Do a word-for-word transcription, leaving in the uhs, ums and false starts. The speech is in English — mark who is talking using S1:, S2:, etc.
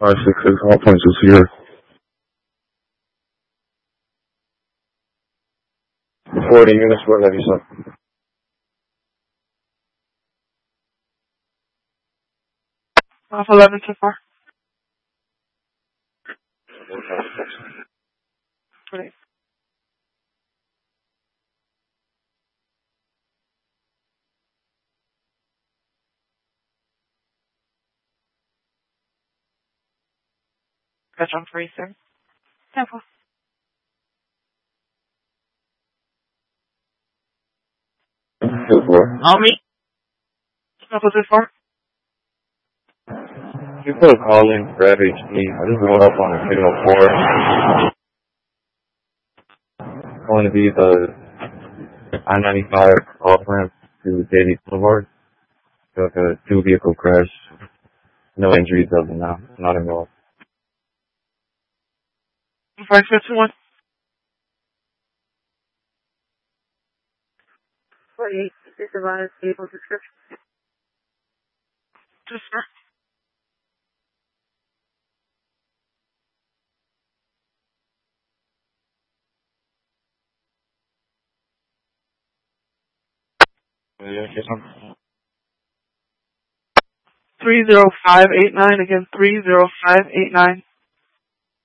S1: five six six, all points is here. forty units, what have you said?
S2: Off eleven so far. twenty. Catch on three, sir. Careful.
S1: Two four.
S2: On me. Up with this far.
S1: You put a call in for F H D. I just wrote up on a signal four. Going to be the I ninety-five off ramp to Davies Boulevard. So it's a two vehicle crash. No injuries as of now. Not involved.
S2: five fifty-one. forty-eight. Supervised vehicle description. Just sir. three zero five eight nine, again, three zero five eight nine.